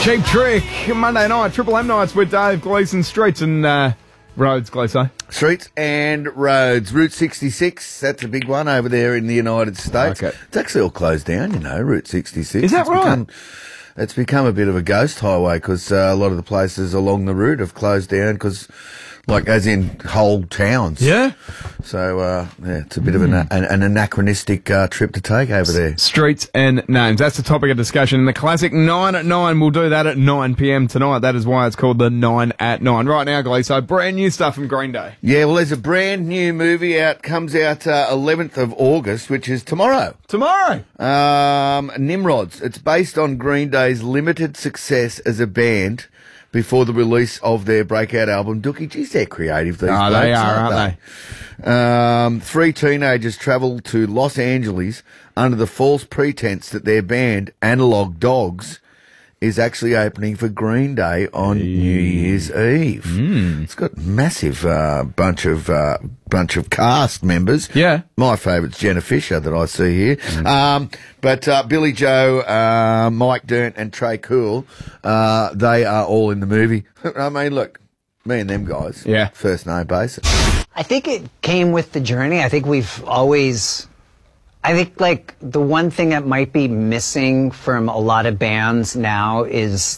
Cheap Trick, Monday night, Triple M nights with Dave Gleeson. Streets and roads, Gleeson. Streets and roads. Route 66, that's a big one over there in the United States. Okay. It's actually all closed down, Route 66. Is that right? It's become a bit of a ghost highway because a lot of the places along the route have closed down because, as in whole towns. Yeah? So, it's a bit of an anachronistic trip to take over there. Streets and names. That's the topic of discussion in the classic 9 at 9. We'll do that at 9 p.m. tonight. That is why it's called the 9 at 9. Right now, Gleeso, brand new stuff from Green Day. Yeah, well, there's a brand new movie comes out 11th of August, which is tomorrow. Tomorrow! Nimrods. It's based on Green Day's limited success as a band before the release of their breakout album, Dookie. Geez, they're creative, these blokes, they are, aren't they? 3 teenagers travel to Los Angeles under the false pretense that their band, Analog Dogs, is actually opening for Green Day on New Year's Eve. It's got massive bunch of cast members. Yeah. My favourite's Jenna Fisher that I see here. But Billy Joe, Mike Dirnt and Trey Cool, they are all in the movie. I mean, look, me and them guys, first name basis. I think it came with the journey. I think the one thing that might be missing from a lot of bands now is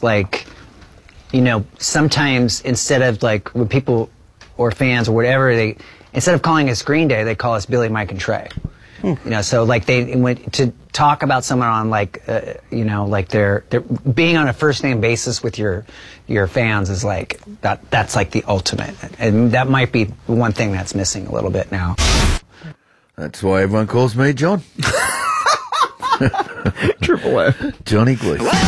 sometimes instead of when people or fans or whatever, instead of calling us Green Day, they call us Billy, Mike, and Trey. So they went to talk about someone on they're being on a first name basis with your fans is that's the ultimate, and that might be one thing that's missing a little bit now. That's why everyone calls me John. Triple F. Johnny Gleeson.